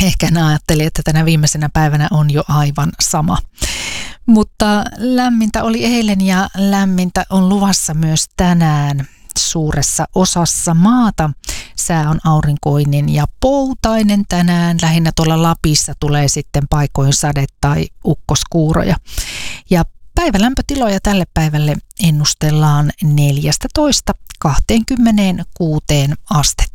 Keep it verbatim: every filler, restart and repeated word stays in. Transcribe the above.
Ehkä hän ajatteli, että tänä viimeisenä päivänä on jo aivan sama. Mutta lämmintä oli eilen ja lämmintä on luvassa myös tänään suuressa osassa maata. Sää on aurinkoinen ja poutainen tänään. Lähinnä tuolla Lapissa tulee sitten paikoin sade- tai ukkoskuuroja. Ja päivälämpötiloja tälle päivälle ennustellaan neljätoista kaksikymmentäkuusi astetta.